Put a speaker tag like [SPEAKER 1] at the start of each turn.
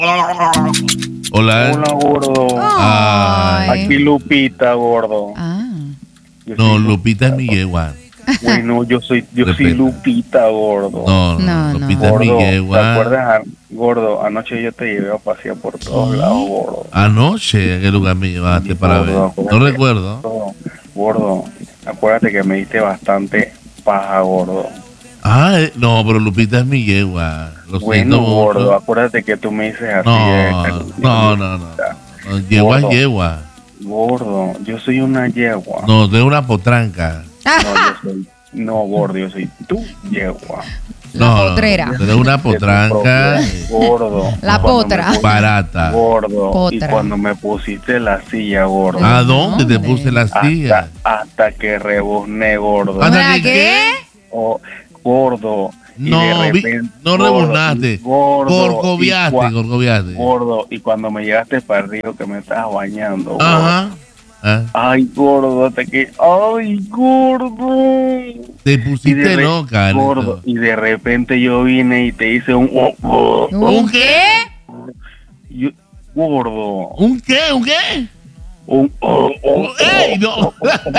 [SPEAKER 1] Hola.
[SPEAKER 2] Hola, gordo.
[SPEAKER 1] Ay.
[SPEAKER 2] Aquí Lupita, gordo. Yo
[SPEAKER 1] No,
[SPEAKER 2] soy
[SPEAKER 1] Lupita es mi yegua.
[SPEAKER 2] Bueno, yo soy
[SPEAKER 1] Respeta.
[SPEAKER 2] Lupita, gordo.
[SPEAKER 1] No, Lupita es mi
[SPEAKER 2] Gordo, ¿te
[SPEAKER 1] yegua.
[SPEAKER 2] acuerdas, gordo? Anoche yo te llevé a pasear por todos lados, gordo.
[SPEAKER 1] Anoche, ¿a qué lugar me llevaste para ver?
[SPEAKER 2] Gordo,
[SPEAKER 1] No recuerdo.
[SPEAKER 2] Gordo, acuérdate que me diste bastante paja, gordo.
[SPEAKER 1] No, pero Lupita es mi yegua. Lo
[SPEAKER 2] Bueno,
[SPEAKER 1] siento
[SPEAKER 2] gordo,
[SPEAKER 1] mucho.
[SPEAKER 2] acuérdate que tú me dices así.
[SPEAKER 1] No. Yegua es
[SPEAKER 2] Gordo.
[SPEAKER 1] yegua.
[SPEAKER 2] Gordo, yo soy una yegua.
[SPEAKER 1] No, tú eres una potranca.
[SPEAKER 2] No, gordo, yo soy tu yegua.
[SPEAKER 3] La potrera.
[SPEAKER 1] Tú eres una potranca.
[SPEAKER 2] Gordo.
[SPEAKER 3] La potra.
[SPEAKER 1] Barata.
[SPEAKER 2] Gordo.
[SPEAKER 3] Potra.
[SPEAKER 2] Y cuando me pusiste la silla, gordo.
[SPEAKER 1] ¿A dónde te puse la silla?
[SPEAKER 2] Hasta que rebuzné, gordo.
[SPEAKER 1] ¿Hasta que qué?
[SPEAKER 2] Gordo.
[SPEAKER 1] No,
[SPEAKER 2] y de repente,
[SPEAKER 1] no rebuznaste. Gorgoviaste.
[SPEAKER 2] Gordo, y cuando me llegaste para el río que me estabas bañando, gordo.
[SPEAKER 1] Ajá.
[SPEAKER 2] Ay, gordo, hasta que... Ay, gordo.
[SPEAKER 1] Te pusiste loca.
[SPEAKER 2] Gordo, y de repente yo vine y te hice un...
[SPEAKER 3] ¿Un qué?
[SPEAKER 2] Gordo.
[SPEAKER 1] ¿Un qué?
[SPEAKER 2] Un...
[SPEAKER 1] ¡Ey, no!